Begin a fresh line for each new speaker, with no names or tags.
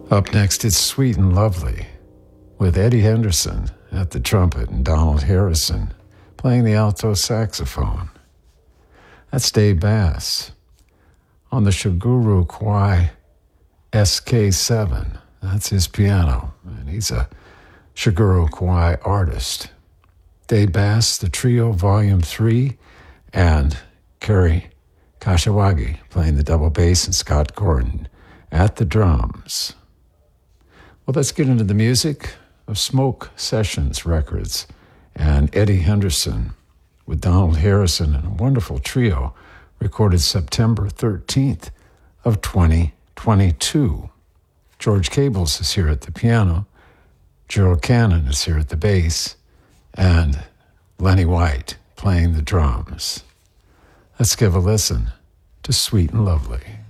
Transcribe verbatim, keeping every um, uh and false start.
Up next, it's Sweet and Lovely with Eddie Henderson at the trumpet and Donald Harrison playing the alto saxophone. That's Dave Bass on the Shiguru Kawai S K seven. That's his piano, and he's a Shiguru Kawai artist. Dave Bass, the Trio Volume three, and Kerry Kashiwagi playing the double bass and Scott Gordon at the drums. Well, let's get into the music of Smoke Sessions Records and Eddie Henderson with Donald Harrison and a wonderful trio recorded September thirteenth of twenty twenty-two. George Cables is here at the piano, Gerald Cannon is here at the bass, and Lenny White playing the drums. Let's give a listen to Sweet and Lovely.